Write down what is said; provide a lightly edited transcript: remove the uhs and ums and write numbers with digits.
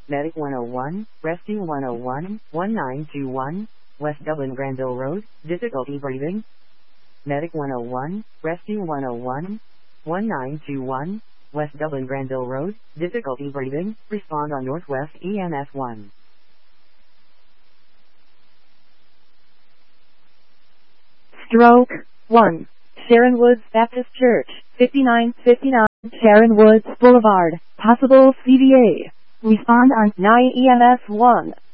Medic 101, Rescue 101, 1921, West Dublin Granville Road, difficulty breathing. Medic 101, Rescue 101, 1921, West Dublin Granville Road, difficulty breathing, respond on Northwest EMS 1. Stroke 1. Sharon Woods Baptist Church, 5959 Sharon Woods Boulevard, possible CVA. Respond on 9 EMS 1.